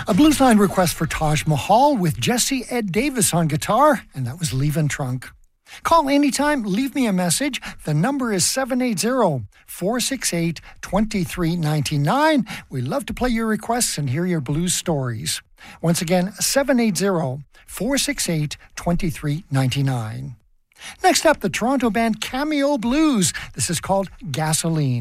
A blues line request for Taj Mahal with Jesse Ed Davis on guitar, and that was Leavin' Trunk. Call anytime, leave me a message. The number is 780-468-2399. We love to play your requests and hear your blues stories. Once again, 780-468-2399. Next up, the Toronto band Cameo Blues. This is called Gasoline.